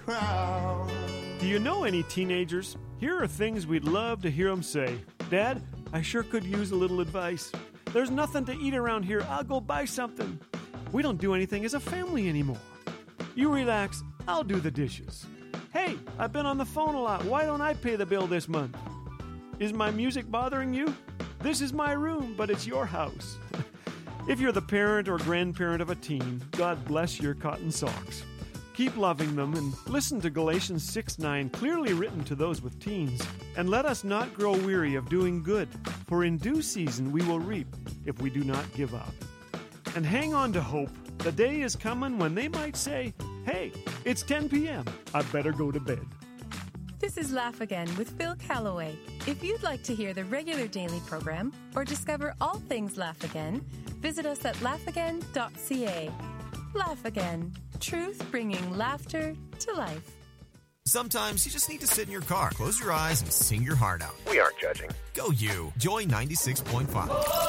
proud. Do you know any teenagers? Here are things we'd love to hear them say. Dad, I sure could use a little advice. There's nothing to eat around here. I'll go buy something. We don't do anything as a family anymore. You relax, I'll do the dishes. Hey, I've been on the phone a lot. Why don't I pay the bill this month? Is my music bothering you? This is my room, but it's your house. If you're the parent or grandparent of a teen, God bless your cotton socks. Keep loving them and listen to Galatians 6:9, clearly written to those with teens. And let us not grow weary of doing good, for in due season we will reap if we do not give up. And hang on to hope. The day is coming when they might say, hey, it's 10 p.m. I better go to bed. This is Laugh Again with Phil Callaway. If you'd like to hear the regular daily program or discover all things Laugh Again, visit us at laughagain.ca. Laugh Again. Truth bringing laughter to life. Sometimes you just need to sit in your car, close your eyes, and sing your heart out. We aren't judging. Go you. Joy 96.5.